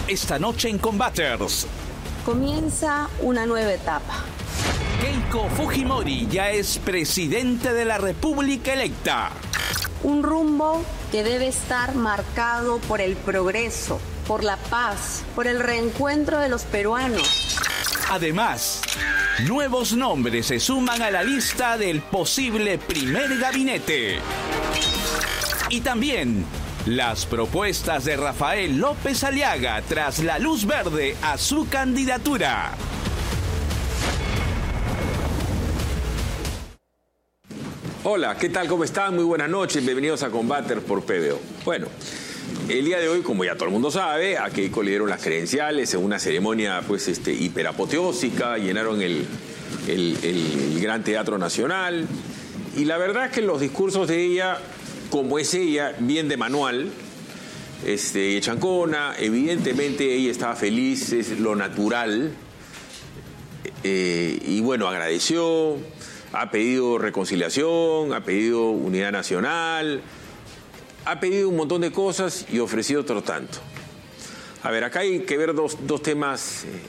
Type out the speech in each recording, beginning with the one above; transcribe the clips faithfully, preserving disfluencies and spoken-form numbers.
esta noche en Combaters. Comienza una nueva etapa. Keiko Fujimori ya es presidente de la República electa. Un rumbo que debe estar marcado por el progreso, por la paz, por el reencuentro de los peruanos. Además, nuevos nombres se suman a la lista del posible primer gabinete. Y también las propuestas de Rafael López Aliaga tras la luz verde a su candidatura. Hola, ¿qué tal? ¿Cómo están? Muy buenas noches. Bienvenidos a Combaters por P B O. Bueno, el día de hoy, como ya todo el mundo sabe, a Keiko le dieron las credenciales en una ceremonia pues, este, hiperapoteósica, llenaron el, el, el, el Gran Teatro Nacional. Y la verdad es que los discursos de ella, como es ella, bien de manual, este, chancona, evidentemente ella estaba feliz, es lo natural. Eh, y bueno, agradeció. Ha pedido reconciliación, ha pedido unidad nacional, ha pedido un montón de cosas y ofrecido otro tanto. A ver, acá hay que ver dos, dos temas eh,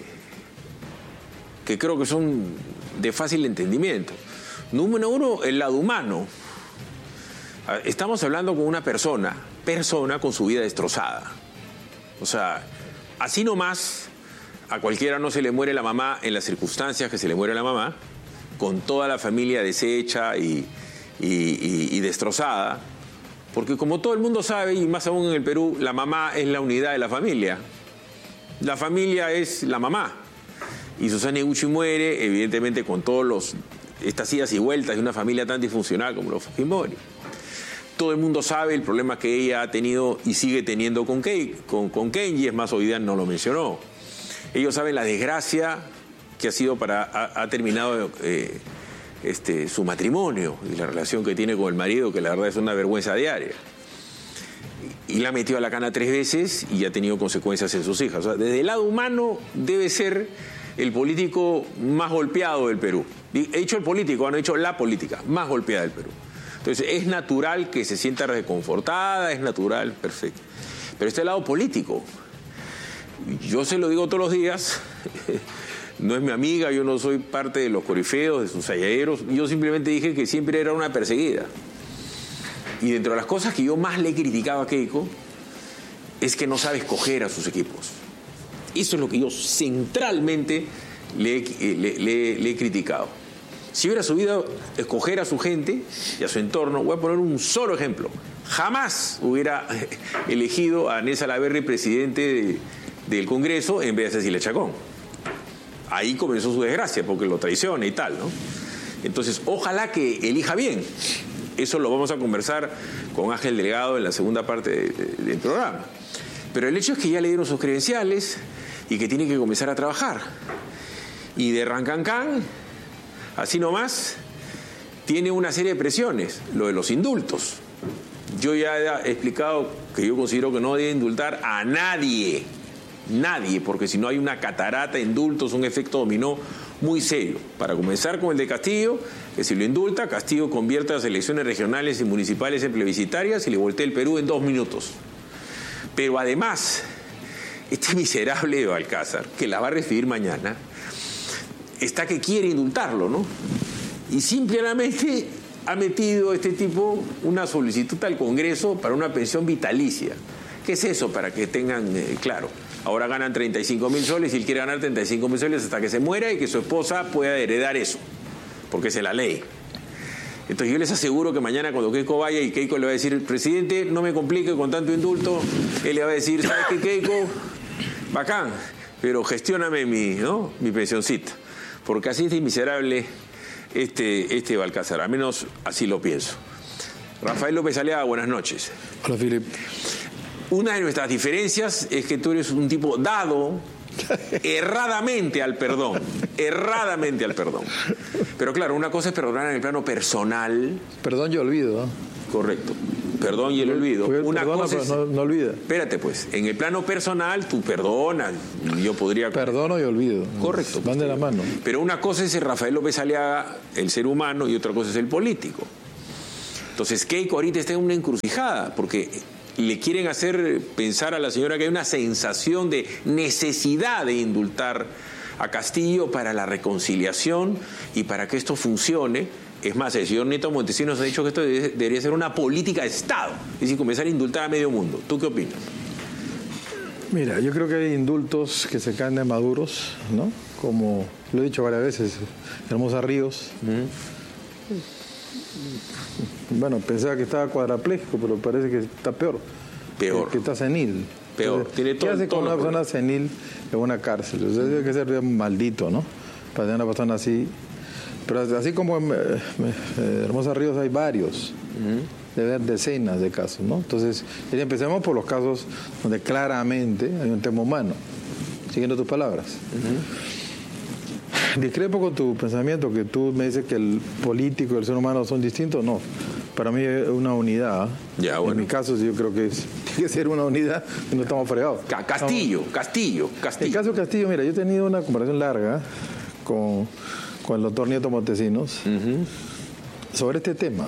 que creo que son de fácil entendimiento. Número uno, el lado humano. Estamos hablando con una persona, persona con su vida destrozada. O sea, así nomás a cualquiera no se le muere la mamá en las circunstancias que se le muere la mamá, con toda la familia deshecha y, y, y, y destrozada, porque como todo el mundo sabe, y más aún en el Perú, la mamá es la unidad de la familia. La familia es la mamá. Y Susana Iguchi muere, evidentemente, con todos los estas idas y vueltas de una familia tan disfuncional como los Fujimori. Todo el mundo sabe el problema que ella ha tenido y sigue teniendo con, Kei, con, con Kenji, es más, hoy día no lo mencionó. Ellos saben la desgracia que ha sido para, ha, ha terminado eh, este, su matrimonio y la relación que tiene con el marido, que la verdad es una vergüenza diaria. Y, y la ha metido a la cana tres veces y ha tenido consecuencias en sus hijas. O sea, desde el lado humano debe ser el político más golpeado del Perú. He dicho el político, no he dicho la política, más golpeada del Perú. Entonces es natural que se sienta reconfortada, es natural, perfecto. Pero este lado político, yo se lo digo todos los días. No es mi amiga, yo no soy parte de los corifeos, de sus sayaderos. Yo simplemente dije que siempre era una perseguida. Y dentro de las cosas que yo más le he criticado a Keiko es que no sabe escoger a sus equipos. Eso es lo que yo centralmente le, le, le, le he criticado. Si hubiera sabido escoger a su gente y a su entorno, voy a poner un solo ejemplo. Jamás hubiera elegido a Anés Salaverry presidente de, del Congreso en vez de Cecilia Chacón. Ahí comenzó su desgracia, porque lo traiciona y tal, ¿no? Entonces, ojalá que elija bien. Eso lo vamos a conversar con Ángel Delgado en la segunda parte de, de, del programa. Pero el hecho es que ya le dieron sus credenciales y que tiene que comenzar a trabajar. Y de Rancancán, así nomás, tiene una serie de presiones, lo de los indultos. Yo ya he explicado que yo considero que no debe indultar a nadie. Nadie, porque si no hay una catarata de indultos, un efecto dominó muy serio. Para comenzar con el de Castillo, que si lo indulta, Castillo convierte las elecciones regionales y municipales en plebiscitarias y le voltea el Perú en dos minutos. Pero además, este miserable de Balcázar, que la va a recibir mañana, está que quiere indultarlo, ¿no? Y simplemente ha metido este tipo una solicitud al Congreso para una pensión vitalicia. ¿Qué es eso? Para que tengan eh, claro. Ahora ganan treinta y cinco mil soles y él quiere ganar treinta y cinco mil soles hasta que se muera y que su esposa pueda heredar eso, porque es la ley. Entonces yo les aseguro que mañana cuando Keiko vaya y Keiko le va a decir, presidente, no me complique con tanto indulto, él le va a decir, ¿sabes qué, Keiko? Bacán, pero gestióname mi, ¿no? mi pensioncita, porque así es de miserable este, este Balcázar, al menos así lo pienso. Rafael López Aliaga, buenas noches. Hola, Philip. Una de nuestras diferencias es que tú eres un tipo dado erradamente al perdón, erradamente al perdón. Pero claro, una cosa es perdonar en el plano personal. Perdón y olvido, ¿no? Correcto, perdón y el olvido. Una perdona, cosa es, no, no olvida. Espérate pues, en el plano personal tú perdonas, yo podría... Perdono y olvido. Correcto. Van de la mano. Pero una cosa es el Rafael López Aliaga, el ser humano, y otra cosa es el político. Entonces Keiko ahorita está en una encrucijada, porque le quieren hacer pensar a la señora que hay una sensación de necesidad de indultar a Castillo para la reconciliación y para que esto funcione. Es más, el señor Nieto Montesinos ha dicho que esto debería ser una política de Estado, es decir, comenzar a indultar a medio mundo. ¿Tú qué opinas? Mira, yo creo que hay indultos que se caen de maduros, ¿no? Como lo he dicho varias veces, Hermosa Ríos. Uh-huh. Bueno, pensaba que estaba cuadrapléjico, pero parece que está peor. Peor. Que, que está senil. Peor. Entonces, Tiene todo, ¿qué hace con una persona por... senil en una cárcel? O sea, tiene que ser maldito, ¿no? Para tener una persona así. Pero así como en eh, Hermosa Ríos hay varios. Uh-huh. Debe haber decenas de casos, ¿no? Entonces, empecemos por los casos donde claramente hay un tema humano. Siguiendo tus palabras. Uh-huh. Discrepo con tu pensamiento que tú me dices que el político y el ser humano son distintos. No, para mí es una unidad. Ya, bueno. En mi caso yo creo que es, tiene que ser una unidad y no estamos fregados. Castillo, estamos... Castillo, Castillo. En el caso de Castillo, mira, yo he tenido una comparación larga con, con el doctor Nieto Montesinos uh-huh. sobre este tema.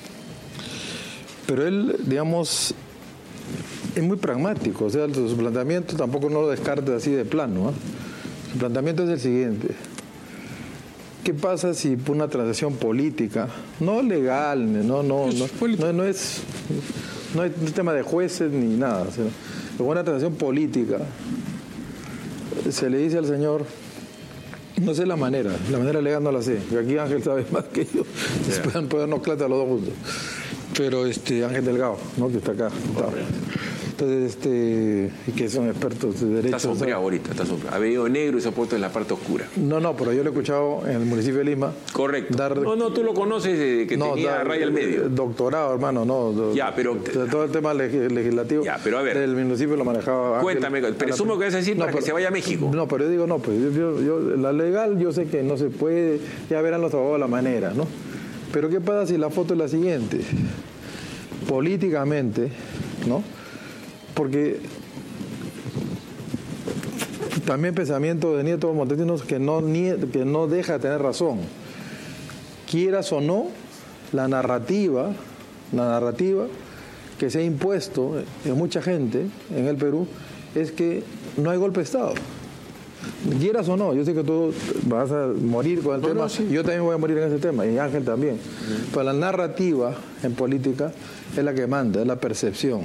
Pero él, digamos, es muy pragmático. O sea, su planteamiento tampoco no lo descartes así de plano. ¿eh? Su planteamiento es el siguiente. ¿Qué pasa si por una transacción política, no legal, no, no, no, no, no es no es un tema de jueces ni nada, o sea, por una transacción política se le dice al señor, no sé la manera, la manera legal no la sé, porque aquí Ángel sabe más que yo, yeah. pueden ponernos clase a los dos juntos, pero este Ángel Delgado, ¿no? Que está acá. Está. Entonces, este, y que son expertos de derecho. Está sombreado ahorita, está sombreado. Ha venido negro y se ha puesto en la parte oscura. No, no, pero yo lo he escuchado en el municipio de Lima. Correcto. Dar, no, no, tú lo conoces de que no, tenía dar, raya al medio. Doctorado, hermano, no. Ya, pero... Todo el tema legislativo ya, pero a ver, del municipio lo manejaba... Cuéntame, Ángel, presumo que vas a decir no, para pero, que se vaya a México. No, pero yo digo, no, pues yo, yo, la legal yo sé que no se puede, ya verán los abogados la manera, ¿no? Pero ¿qué pasa si la foto es la siguiente? Políticamente, ¿no? Porque también pensamiento de Nieto Montesinos que no, que no deja de tener razón. Quieras o no, la narrativa, la narrativa que se ha impuesto en mucha gente en el Perú es que no hay golpe de Estado. Quieras o no, yo sé que tú vas a morir con el no, tema, no, sí. Yo también voy a morir en ese tema, y Ángel también. Uh-huh. Pero la narrativa en política es la que manda, es la percepción.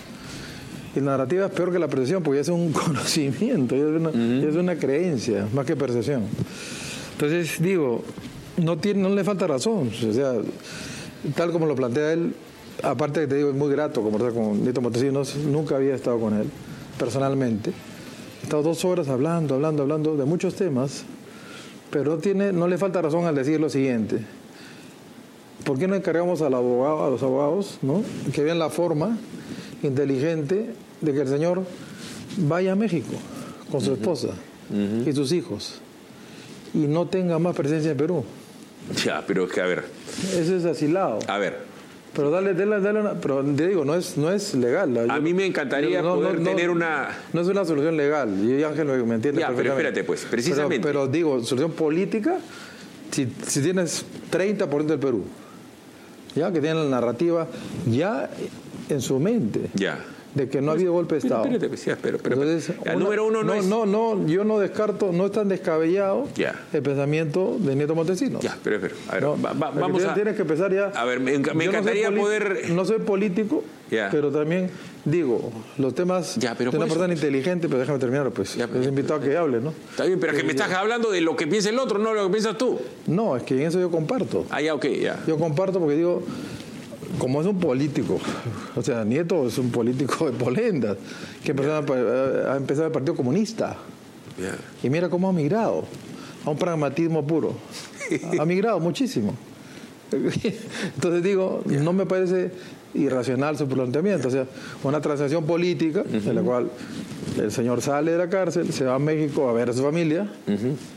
Y la narrativa es peor que la percepción porque es un conocimiento, es una, uh-huh. es una creencia, más que percepción. Entonces, digo, no, tiene, no le falta razón. O sea, tal como lo plantea él, aparte que te digo, es muy grato conversar con Nieto Montesinos, nunca había estado con él, personalmente. He estado dos horas hablando, hablando, hablando de muchos temas, pero no, tiene, no le falta razón al decir lo siguiente. ¿Por qué no encargamos al abogado, a los abogados, ¿no? que vean la forma inteligente de que el señor vaya a México con su uh-huh. esposa uh-huh. y sus hijos y no tenga más presencia en Perú? Ya, pero es que a ver. Eso es asilado. A ver. Pero dale, dale, dale una, pero te digo, no es, no es legal. Yo, a mí me encantaría no, poder no, tener no, una... No es una solución legal, y Ángel me entiende ya, pero espérate pues, precisamente. Pero, pero digo, solución política, si, si tienes treinta por ciento del Perú, ya que tienen la narrativa ya en su mente. Ya. De que no ha habido golpe de Estado. Espérate, pues, ya, pero, pero, Entonces, el una, número uno no, no es... No, no, yo no descarto, no es tan descabellado ya. el pensamiento de Nieto Montesinos. Ya, pero, pero a ver, no, va, va, vamos tienes, a... Tienes que empezar ya... A ver, me, me encantaría no poder... No soy político, ya. pero también, digo, los temas ya, pero de una persona eso, inteligente, pero déjame terminar, pues. Ya, les invito a que hable, ¿no? Está bien, pero es que me estás hablando de lo que piensa el otro, no lo que piensas tú. No, es que en eso yo comparto. Ah, ya, ok, ya. Yo comparto porque digo... Como es un político, o sea, Nieto es un político de polendas, que empezó yeah. a empezar el Partido Comunista. Yeah. Y mira cómo ha migrado a un pragmatismo puro. Ha migrado muchísimo. Entonces digo, yeah. no me parece irracional su planteamiento. Yeah. O sea, una transacción política uh-huh. en la cual el señor sale de la cárcel, se va a México a ver a su familia, uh-huh.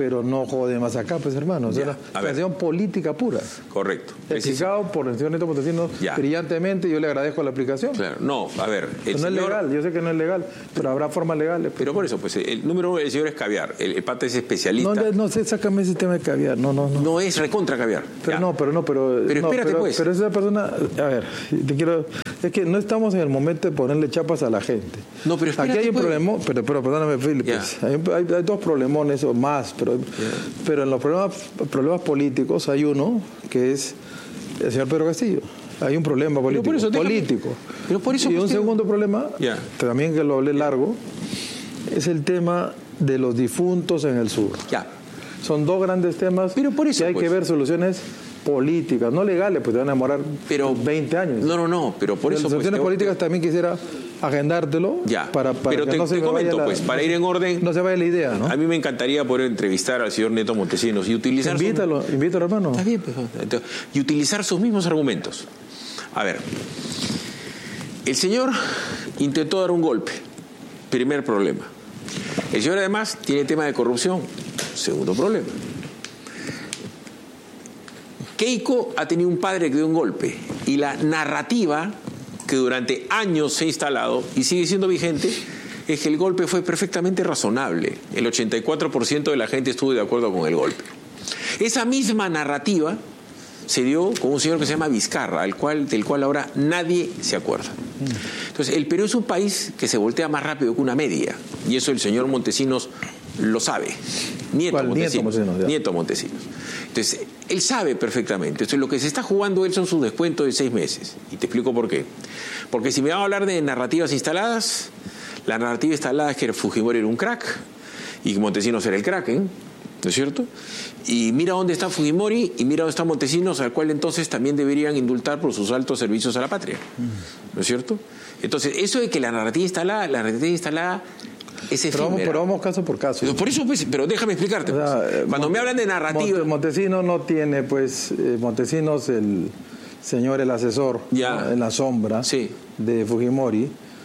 pero no jode más acá, pues hermano. O sea, Ya, la a ver. acción política pura. Correcto. Explicado por el señor Neto Montesinos Ya. brillantemente, yo le agradezco la explicación. Claro, no, a ver, el no señor... es legal, yo sé que no es legal, pero habrá formas legales. Pero por eso, pues el número uno del señor es caviar. El, el pata es especialista. No, No, no sé, sácame ese tema de caviar, no, no, no. es recontra caviar. Pero Ya. no, pero no, pero... Pero no, espérate, pero, pues. Pero esa persona, a ver, te quiero... Es que no estamos en el momento de ponerle chapas a la gente. No, pero espérate, Aquí hay un pues. problema, pero, pero perdóname, Felipe, Ya. hay, hay- hay dos problemones o más, pero, pero en los problemas, problemas políticos hay uno que es el señor Pedro Castillo. Hay un problema político. por eso, déjame- político. pero por eso y un usted- segundo problema, Ya. también que lo hablé largo, es el tema de los difuntos en el sur. Ya. Son dos grandes temas Pero por eso, que hay pues. que ver soluciones políticas, no legales, pues te van a demorar Pero- veinte años. No, no, no, pero por eso... Las soluciones pues, políticas también quisiera agendártelo Ya, para, para pero que te, no se te me comento, vaya la- pues, para ir en orden... no se vaya la idea, ¿no? A mí me encantaría poder entrevistar al señor Neto Montesinos y utilizar... sus- Invítalo, invítalo, hermano. Está bien, pues, entonces, y utilizar sus mismos argumentos. A ver, el señor intentó dar un golpe, primer problema. El señor además tiene tema de corrupción, segundo problema. Keiko ha tenido un padre que dio un golpe y la narrativa que durante años se ha instalado y sigue siendo vigente es que el golpe fue perfectamente razonable. El ochenta y cuatro por ciento de la gente estuvo de acuerdo con el golpe. Esa misma narrativa se dio con un señor que se llama Vizcarra, al cual, del cual ahora nadie se acuerda. Entonces, el Perú es un país que se voltea más rápido que una media, y eso el señor Montesinos lo sabe. Nieto ¿Cuál? Nieto Montesinos. Montesinos, ya. Nieto Montesinos. Entonces, él sabe perfectamente. Entonces, lo que se está jugando él son sus descuentos de seis meses. Y te explico por qué. Porque si me van a hablar de narrativas instaladas, la narrativa instalada es que Fujimori era un crack y que Montesinos era el Kraken, ¿no es cierto? Y mira dónde está Fujimori y mira dónde está Montesinos, al cual entonces también deberían indultar por sus altos servicios a la patria, ¿no es cierto? Entonces, eso de que la narrativa instalada, la narrativa instalada es Pero vamos, efímera. pero vamos caso por caso. Por eso, pues, pero déjame explicarte. O sea, pues. eh, Cuando Mon- me hablan de narrativa... Monte- Montesinos no tiene, pues, eh, Montesinos, el señor, el asesor, Ya. ¿no? en la sombra Sí. de Fujimori,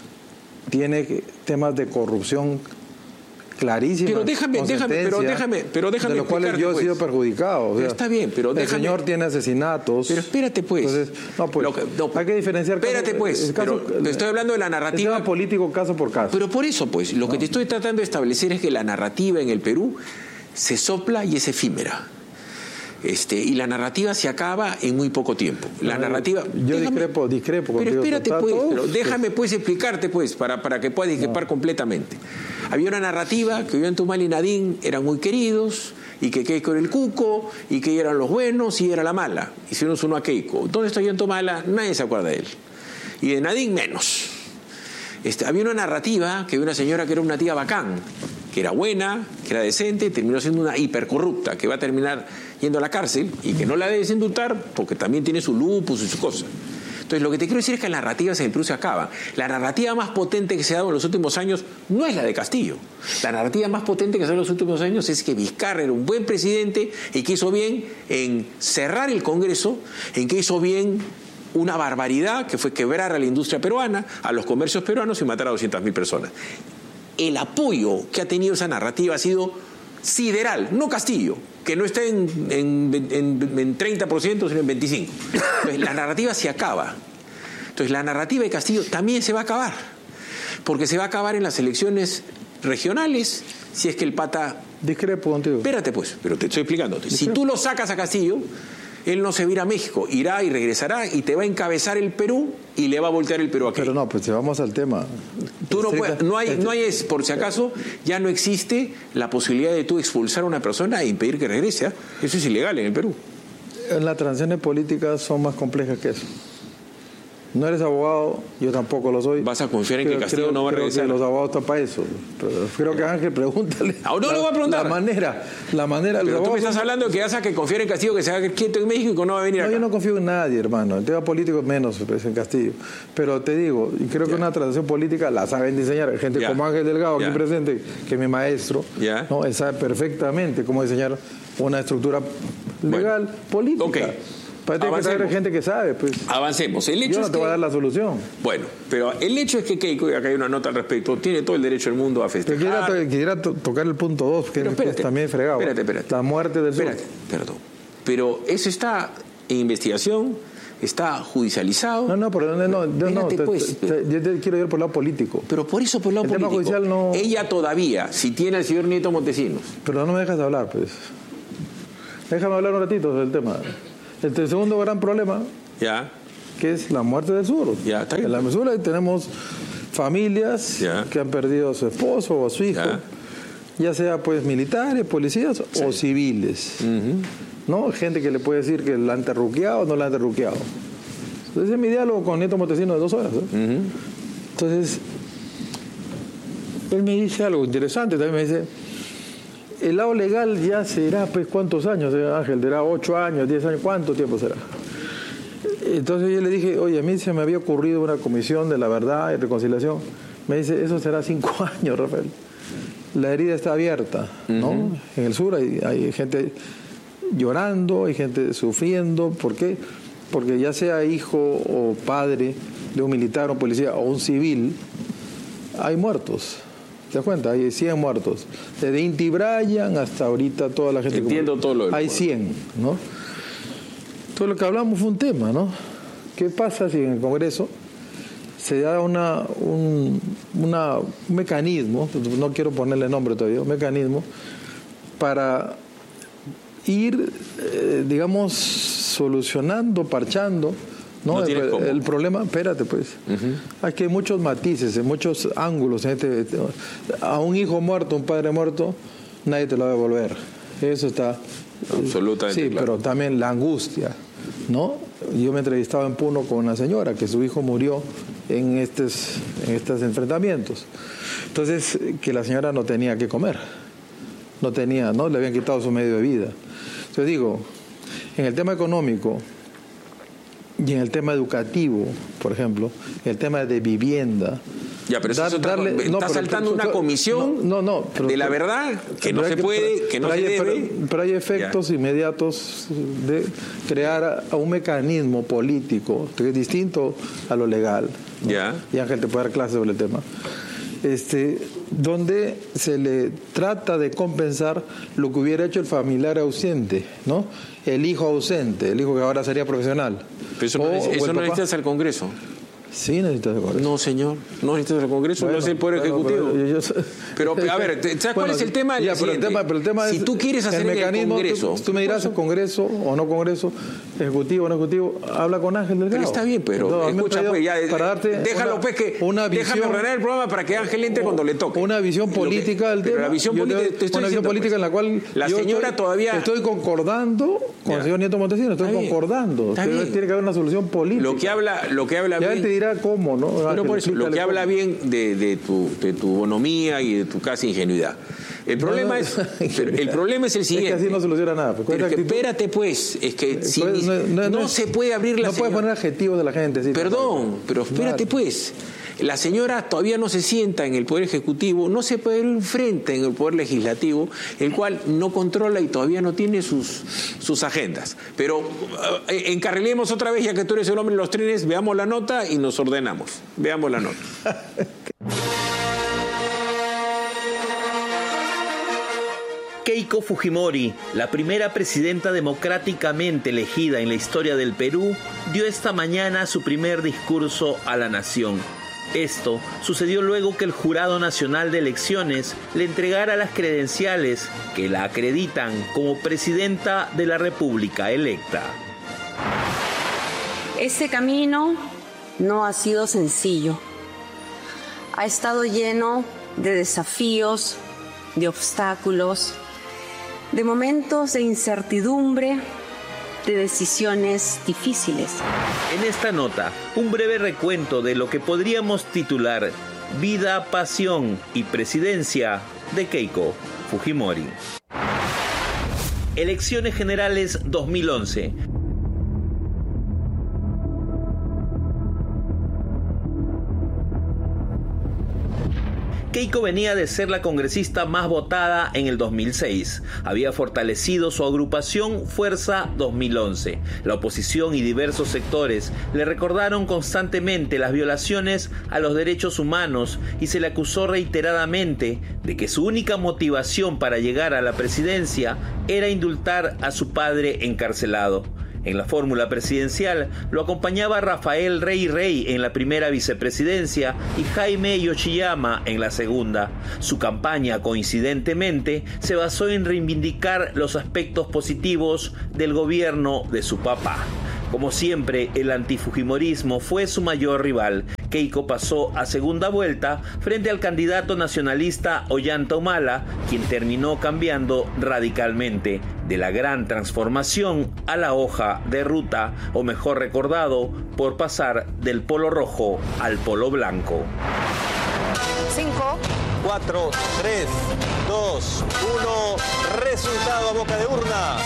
tiene temas de corrupción clarísimos. Pero déjame, con déjame, pero sentencia, déjame, pero déjame de los cuales explicarte, yo he pues. sido perjudicado. o Pero sea, está bien, pero el déjame- señor tiene asesinatos. Pero espérate, pues. Entonces, no, pues, Lo que- no, hay que diferenciar. caso- espérate, pues, el caso- pero te estoy hablando de la el narrativa- tema político caso por caso. Pero por eso, pues, lo que te estoy tratando de establecer es que la narrativa en el Perú se sopla y es efímera. Este, y la narrativa se acaba en muy poco tiempo. La No, narrativa... yo discrepo- discrepo Pero contigo, espérate, está pues, todo, pero pues. déjame pues explicarte, pues, para, para que puedas discrepar completamente. Había una narrativa que Ollanta y Nadine eran muy queridos, y que Keiko era el cuco, y que eran los buenos, y era la mala. Hicieron uno a Keiko. ¿Dónde está Ollanta Humala? Nadie se acuerda de él. Y de Nadine menos. Este, había una narrativa que había una señora que era una tía bacán, que era buena, que era decente, y terminó siendo una hipercorrupta, que va a terminar yendo a la cárcel y que no la debes indultar porque también tiene su lupus y su cosa. Entonces, lo que te quiero decir es que las narrativas en el Perú se acaban. La narrativa más potente que se ha dado en los últimos años no es la de Castillo. La narrativa más potente que se ha dado en los últimos años es que Vizcarra era un buen presidente y que hizo bien en cerrar el Congreso, en que hizo bien una barbaridad que fue quebrar a la industria peruana, a los comercios peruanos y matar a doscientas mil personas. El apoyo que ha tenido esa narrativa ha sido sideral, no Castillo, que no está en, en, en, en treinta por ciento, sino en veinticinco por ciento. Entonces, la narrativa se acaba. Entonces, la narrativa de Castillo también se va a acabar, porque se va a acabar en las elecciones regionales, si es que el pata... Discrepo contigo. Espérate, pues, pero te estoy explicando. Si tú lo sacas a Castillo, él no se va a ir a México, irá y regresará y te va a encabezar el Perú y le va a voltear el Perú aquí. Pero no, pues si vamos al tema. Tú no puedes, no hay, Este- no hay, es- por si acaso, ya no existe la posibilidad de tú expulsar a una persona e impedir que regrese. ¿ah? Eso es ilegal en el Perú. Las transiciones políticas son más complejas que eso. No eres abogado, yo tampoco lo soy. ¿Vas a confiar en que Castillo no va a creo regresar? que los abogados están para eso. Pero creo que Ángel, pregúntale. Ah, no le voy a preguntar. La manera, la manera. Pero los tú me abogados estás son- hablando de que vas a que confiar en Castillo, que se haga quieto en México y que no va a venir No, acá. yo no confío en nadie, hermano. El tema político menos, pues, en Castillo. Pero te digo, y creo que Ya. una transición política la saben diseñar. Gente Ya. como Ángel Delgado, Ya. aquí presente, que es mi maestro, Ya. ¿no? Él sabe perfectamente cómo diseñar una estructura legal, política. Ok. Parece que saber gente que sabe, pues. Avancemos. El hecho Yo no es te que... voy a dar la solución. Bueno, pero el hecho es que Keiko, y acá hay una nota al respecto, tiene todo el derecho del mundo a festejar. Pero quisiera, quisiera to tocar el punto dos, que, espérate, que es también fregado. Espérate, espérate. La muerte del espérate, sur. Perdón. Pero eso está en investigación, está judicializado. No, no, pero no, no, no, no te, pues. te, te, yo te quiero ir por el lado político. Pero por eso, por el lado el político. Tema judicial no... Ella todavía, si tiene al señor Nieto Montesinos. Pero no me dejas hablar, pues. Déjame hablar un ratito del tema. El, el segundo gran problema, Ya. que es la muerte del sur. Ya, está bien. En la mesura tenemos familias Ya. que han perdido a su esposo o a su hijo, Ya. ya sea pues militares, policías sí. o civiles. Uh-huh. ¿No? Gente que le puede decir que la han terruqueado o no la han terruqueado. Ese es mi diálogo con Nieto Montesinos de dos horas. ¿eh? Uh-huh. Entonces, él me dice algo interesante, también me dice, el lado legal ya será, pues, ¿cuántos años, eh, Ángel? ¿Será ocho años, diez años? ¿Cuánto tiempo será? Entonces yo le dije, oye, a mí se me había ocurrido una comisión de la verdad y reconciliación. Me dice, eso será cinco años, Rafael. La herida está abierta, ¿no? Uh-huh. En el sur hay, hay gente llorando, hay gente sufriendo. ¿Por qué? Porque ya sea hijo o padre de un militar, un policía o un civil, hay muertos. ¿Te das cuenta? Hay cien muertos. Desde Inti Brian hasta ahorita toda la gente... Entiendo como... todo lo del Hay muerto. cien, ¿no? Todo lo que hablamos fue un tema, ¿no? ¿Qué pasa si en el Congreso se da una, un, una, un mecanismo, no quiero ponerle nombre todavía, un mecanismo para ir, eh, digamos, solucionando, parchando, ¿no? No el, el problema, espérate pues, uh-huh. Aquí hay muchos matices, muchos ángulos. En este, este, a un hijo muerto, un padre muerto, nadie te lo va a devolver. Eso está... Absolutamente Sí, claro. Pero también la angustia, ¿no? Yo me entrevistaba en Puno con una señora que su hijo murió en estos, en estos enfrentamientos. Entonces, que la señora no tenía que comer. No tenía, ¿no? Le habían quitado su medio de vida. Entonces digo, en el tema económico y en el tema educativo, por ejemplo, en el tema de vivienda... Ya, pero dar, eso está, darle, está no, pero, saltando pero, una comisión no, no, no, pero, de la verdad que no se que, puede, pero, que no pero se hay, debe. Pero, pero hay efectos ya. inmediatos de crear a, a un mecanismo político que es distinto a lo legal. ¿no? Ya. Y Ángel te puede dar clases sobre el tema. Este, donde se le trata de compensar lo que hubiera hecho el familiar ausente, ¿no? El hijo ausente, el hijo que ahora sería profesional. Pero eso no, o, eso o no necesitas al Congreso. Sí, necesitas el Congreso. No, señor, no necesitas el Congreso, bueno, no es el Poder bueno, Ejecutivo. Pero, yo, yo, pero, a ver, ¿sabes bueno, cuál es el tema? Ya, pero el tema, pero el tema si es, tú quieres hacer el, el Congreso... Tú, tú me dirás el Congreso o no Congreso, Ejecutivo o no Ejecutivo, habla con Ángel Delgado. Pero está bien, pero no, escucha, pues, ya, para darte déjalo una, pues que... Una visión, déjame ordenar el programa para que Ángel entre cuando le toque. Una visión política del tema. La visión política, te, te estoy una visión diciendo, política pues, en la cual la yo señora estoy, todavía... Estoy concordando con ya. el señor Nieto Montesinos, estoy está concordando. Bien, tiene bien. que haber una solución política. Lo que habla, lo que habla ya bien... él te dirá cómo, ¿no? Pero por eso, lo que habla cómo. bien de, de, tu, de tu bonomía y de tu casi ingenuidad. El problema, no, no, es, el problema es el siguiente. Es que así no soluciona nada. Pues, pero es que espérate pues, es que si pues, no, no, no, no no se puede abrir la No puedes poner adjetivos de la gente. ¿sí? Perdón, pero espérate Nada. pues. La señora todavía no se sienta en el Poder Ejecutivo, no se puede enfrenta en el Poder Legislativo, el cual no controla y todavía no tiene sus, sus agendas. Pero eh, encarrilemos otra vez, ya que tú eres el hombre de los trenes, veamos la nota y nos ordenamos. Veamos la nota. Keiko Fujimori, la primera presidenta democráticamente elegida en la historia del Perú, dio esta mañana su primer discurso a la nación. Esto sucedió luego que el Jurado Nacional de Elecciones le entregara las credenciales que la acreditan como presidenta de la República electa. Este camino no ha sido sencillo. Ha estado lleno de desafíos, de obstáculos, de momentos de incertidumbre, de decisiones difíciles. En esta nota, un breve recuento de lo que podríamos titular Vida, Pasión y Presidencia de Keiko Fujimori. Elecciones Generales dos mil once. Keiko venía de ser la congresista más votada en el dos mil seis. Había fortalecido su agrupación Fuerza dos mil once. La oposición y diversos sectores le recordaron constantemente las violaciones a los derechos humanos y se le acusó reiteradamente de que su única motivación para llegar a la presidencia era indultar a su padre encarcelado. En la fórmula presidencial lo acompañaba Rafael Rey Rey en la primera vicepresidencia y Jaime Yoshiyama en la segunda. Su campaña, coincidentemente, se basó en reivindicar los aspectos positivos del gobierno de su papá. Como siempre, el antifujimorismo fue su mayor rival. Keiko pasó a segunda vuelta frente al candidato nacionalista Ollanta Humala, quien terminó cambiando radicalmente de la gran transformación a la hoja de ruta, o mejor recordado, por pasar del polo rojo al polo blanco. cinco, cuatro, tres, dos, uno, resultado a boca de urna.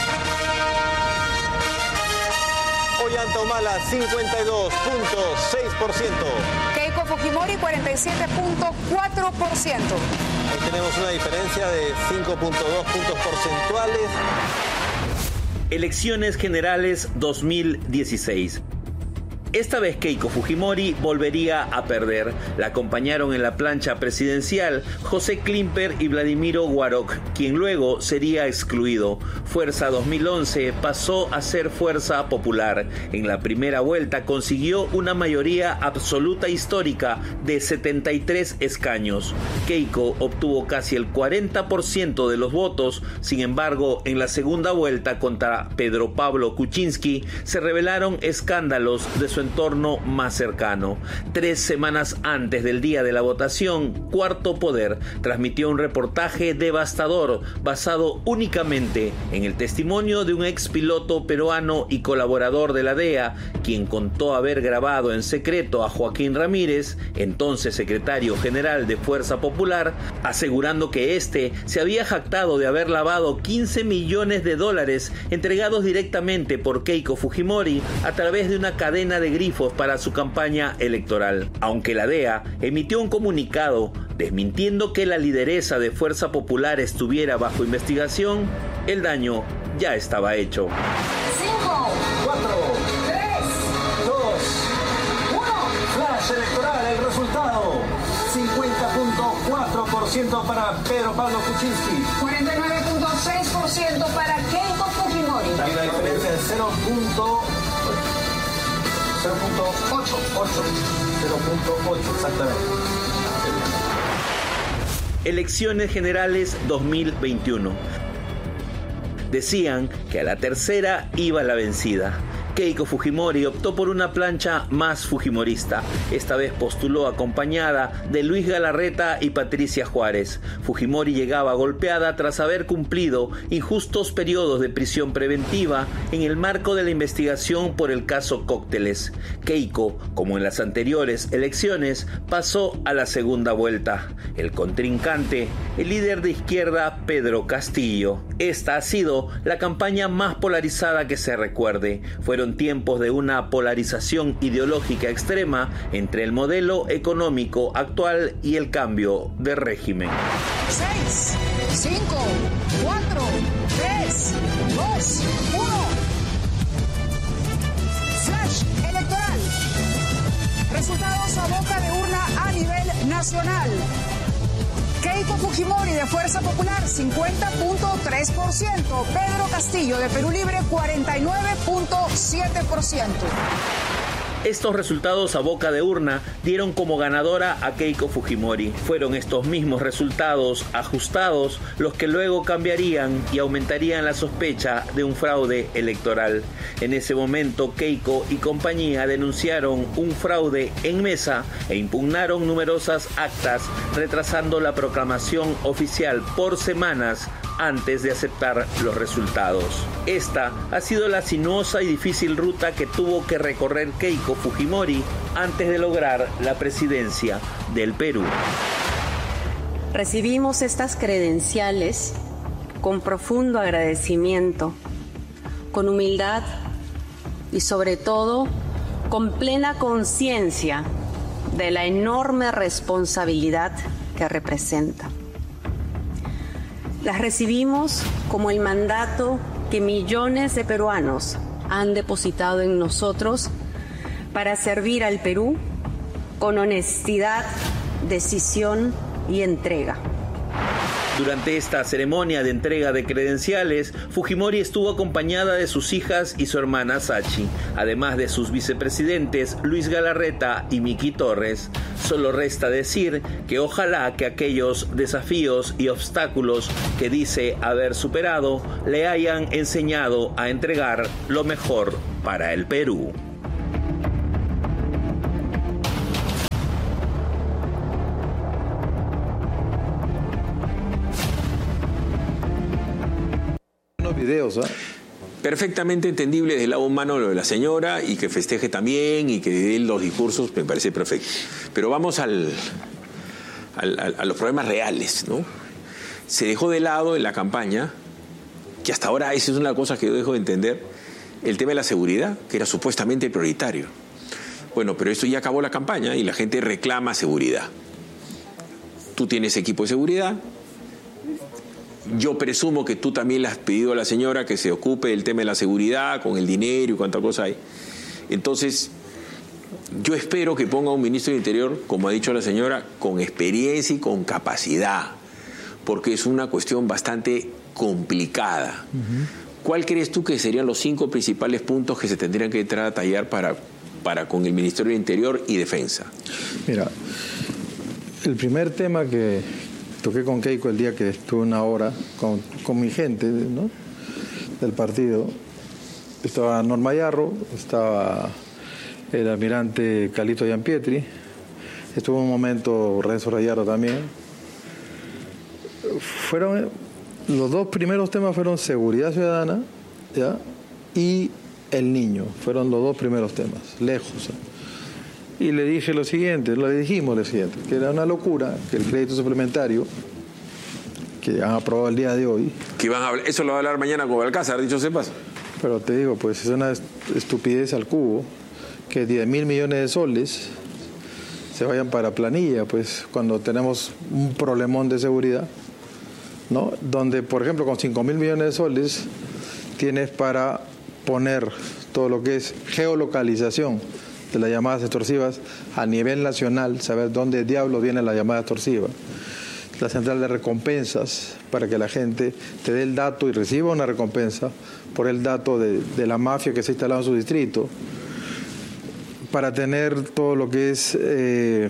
Ollanta Humala, cincuenta y dos punto seis por ciento. Keiko Fujimori, cuarenta y siete punto cuatro por ciento. Ahí tenemos una diferencia de cinco punto dos puntos porcentuales. Elecciones Generales dos mil dieciséis. Esta vez Keiko Fujimori volvería a perder. La acompañaron en la plancha presidencial José Klimper y Vladimiro Guaroc, quien luego sería excluido. Fuerza dos mil once pasó a ser Fuerza Popular. En la primera vuelta consiguió una mayoría absoluta histórica de setenta y tres escaños. Keiko obtuvo casi el cuarenta por ciento de los votos. Sin embargo, en la segunda vuelta contra Pedro Pablo Kuczynski se revelaron escándalos de su entorno más cercano. Tres semanas antes del día de la votación, Cuarto Poder transmitió un reportaje devastador basado únicamente en el testimonio de un ex piloto peruano y colaborador de la D E A, quien contó haber grabado en secreto a Joaquín Ramírez, entonces secretario general de Fuerza Popular, asegurando que éste se había jactado de haber lavado quince millones de dólares entregados directamente por Keiko Fujimori a través de una cadena de grifos para su campaña electoral. Aunque la D E A emitió un comunicado desmintiendo que la lideresa de Fuerza Popular estuviera bajo investigación, el daño ya estaba hecho. cinco, cuatro, tres, dos, uno. Flash electoral, el resultado. cincuenta punto cuatro por ciento para Pedro Pablo Kuczynski. cuarenta y nueve punto seis por ciento para Keiko Fujimori. Y la diferencia es cero punto ocho, cero punto ocho exactamente. Elecciones Generales dos mil veintiuno. Decían que a la tercera iba la vencida. Keiko Fujimori optó por una plancha más fujimorista. Esta vez postuló acompañada de Luis Galarreta y Patricia Juárez. Fujimori llegaba golpeada tras haber cumplido injustos periodos de prisión preventiva en el marco de la investigación por el caso Cócteles. Keiko, como en las anteriores elecciones, pasó a la segunda vuelta. El contrincante, el líder de izquierda Pedro Castillo. Esta ha sido la campaña más polarizada que se recuerde. Fueron tiempos de una polarización ideológica extrema entre el modelo económico actual y el cambio de régimen. seis, cinco, cuatro, tres, dos, uno. Flash electoral. Resultados a boca de urna a nivel nacional. Keiko Fujimori de Fuerza Popular, cincuenta punto tres por ciento. Pedro Castillo de Perú Libre, cuarenta y nueve punto siete por ciento. Estos resultados a boca de urna dieron como ganadora a Keiko Fujimori. Fueron estos mismos resultados ajustados los que luego cambiarían y aumentarían la sospecha de un fraude electoral. En ese momento, Keiko y compañía denunciaron un fraude en mesa e impugnaron numerosas actas, retrasando la proclamación oficial por semanas antes de aceptar los resultados. Esta ha sido la sinuosa y difícil ruta que tuvo que recorrer Keiko Fujimori antes de lograr la presidencia del Perú. Recibimos estas credenciales con profundo agradecimiento, con humildad y sobre todo con plena conciencia de la enorme responsabilidad que representa. Las recibimos como el mandato que millones de peruanos han depositado en nosotros para servir al Perú con honestidad, decisión y entrega. Durante esta ceremonia de entrega de credenciales, Fujimori estuvo acompañada de sus hijas y su hermana Sachi, además de sus vicepresidentes Luis Galarreta y Miki Torres. Solo resta decir que ojalá que aquellos desafíos y obstáculos que dice haber superado le hayan enseñado a entregar lo mejor para el Perú. Videos, ¿eh? Perfectamente entendible desde el lado humano lo de la señora, y que festeje también y que dé los discursos, me parece perfecto. Pero vamos al, al, al, a los problemas reales, ¿no? Se dejó de lado en la campaña, que hasta ahora esa es una cosa que yo dejo de entender, el tema de la seguridad, que era supuestamente prioritario. Bueno, pero esto ya acabó la campaña y la gente reclama seguridad. Tú tienes equipo de seguridad. Yo presumo que tú también le has pedido a la señora que se ocupe del tema de la seguridad, con el dinero y cuánta cosa hay. Entonces, yo espero que ponga un ministro de Interior, como ha dicho la señora, con experiencia y con capacidad, porque es una cuestión bastante complicada. Uh-huh. ¿Cuál crees tú que serían los cinco principales puntos que se tendrían que entrar a tallar para, para con el Ministerio de Interior y Defensa? Mira, el primer tema que toqué con Keiko el día que estuve una hora con, con mi gente, ¿no?, del partido, estaba Norma Yarro, estaba el almirante Calito Gianpietri, estuvo un momento Renzo Rayardo también. Fueron, los dos primeros temas fueron seguridad ciudadana, ¿ya?, y el niño, fueron los dos primeros temas, lejos. Y le dije lo siguiente, le dijimos lo siguiente, que era una locura que el crédito suplementario, que han aprobado el día de hoy... Que iban a hablar, eso lo va a hablar mañana con Balcázar, dicho sepas. Pero te digo, pues es una estupidez al cubo, que diez mil millones de soles se vayan para planilla, pues cuando tenemos un problemón de seguridad, ¿no? Donde, por ejemplo, con cinco mil millones de soles tienes para poner todo lo que es geolocalización de las llamadas extorsivas a nivel nacional, saber dónde diablos viene la llamada extorsiva, la central de recompensas, para que la gente te dé el dato y reciba una recompensa por el dato de, de la mafia que se ha instalado en su distrito, para tener todo lo que es eh,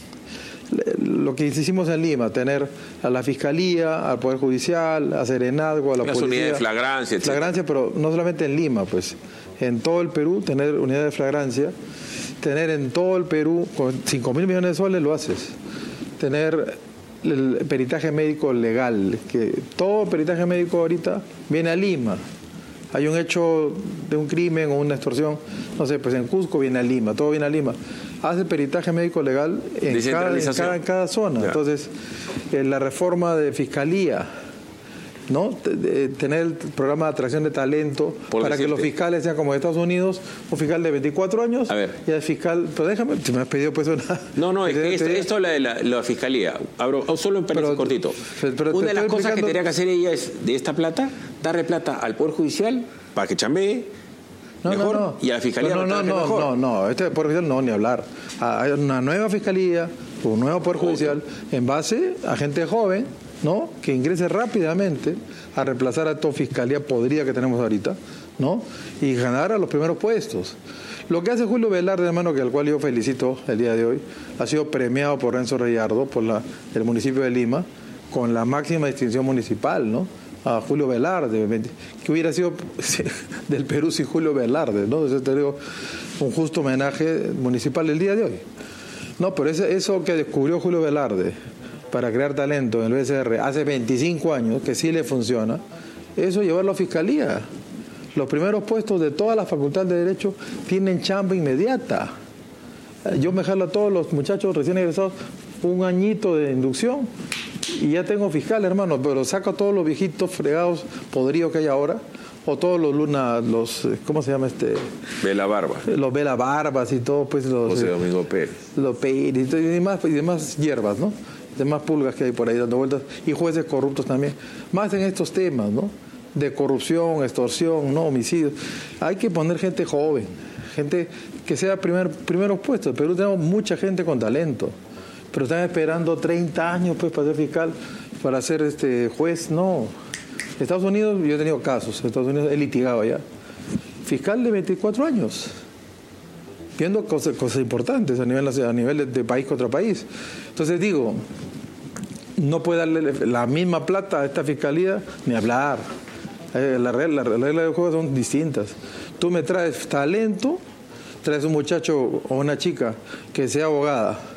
lo que hicimos en Lima, tener a la Fiscalía, al Poder Judicial, a Serenazgo, a la Las Policía. unidades de flagrancia, etcétera. Flagrancia, pero no solamente en Lima, pues en todo el Perú, tener unidades de flagrancia, tener en todo el Perú, con cinco mil millones de soles lo haces, tener el peritaje médico legal, que todo peritaje médico ahorita viene a Lima. Hay un hecho de un crimen o una extorsión, no sé, pues en Cusco viene a Lima, todo viene a Lima. Hace peritaje médico legal en, cada, en, cada, en cada zona. Ya. Entonces, eh, la reforma de fiscalía, ¿no? De tener el programa de atracción de talento Por para decirte. que los fiscales sean como de Estados Unidos, un fiscal de veinticuatro años, a ver. y el fiscal, pero déjame, si me has pedido pues una... No, no, es que esto, esto es la de la, la fiscalía, abro solo en paréntesis cortito. Pero una de las cosas que tendría que hacer ella es, de esta plata, darle plata al Poder Judicial para que chambee no, mejor, no, no. y a la fiscalía no, no, no, no, no, no, este Poder Judicial no, ni hablar. Hay una nueva fiscalía, un nuevo Poder Judicial, en base a gente joven, ¿no?, que ingrese rápidamente a reemplazar a esta fiscalía podrida que tenemos ahorita, ¿no?, y ganar a los primeros puestos. Lo que hace Julio Velarde, hermano, que al cual yo felicito el día de hoy, ha sido premiado por Renzo Rayardo, por la, el municipio de Lima, con la máxima distinción municipal, ¿no?, a Julio Velarde, que hubiera sido del Perú sin Julio Velarde, ¿no? Entonces te digo, un justo homenaje municipal el día de hoy. No, pero ese, eso que descubrió Julio Velarde para crear talento en el B C R hace veinticinco años, que sí le funciona, eso llevarlo a fiscalía. Los primeros puestos de todas las facultades de Derecho tienen chamba inmediata. Yo me jalo a todos los muchachos recién egresados un añito de inducción y ya tengo fiscal, hermano, pero saca todos los viejitos fregados, podridos que hay ahora, o todos los luna, los, ¿cómo se llama este? Vela Barba. Los Vela Barbas y todo, pues los... José Domingo Pérez. Los Pérez y demás, y demás hierbas, ¿no? Demás pulgas que hay por ahí dando vueltas, y jueces corruptos también. Más en estos temas, ¿no? De corrupción, extorsión, no, homicidios. Hay que poner gente joven, gente que sea primer, primeros puestos. En Perú tenemos mucha gente con talento, pero están esperando treinta años pues para ser fiscal, para ser este juez, no. Estados Unidos, yo he tenido casos, en Estados Unidos he litigado allá. Fiscal de veinticuatro años, viendo cosas, cosas importantes a nivel, a nivel de, de país contra país. Entonces digo, no puede darle la misma plata a esta fiscalía ni hablar. Eh, la regla, la regla del juego son distintas. Tú me traes talento, traes un muchacho o una chica que sea abogada,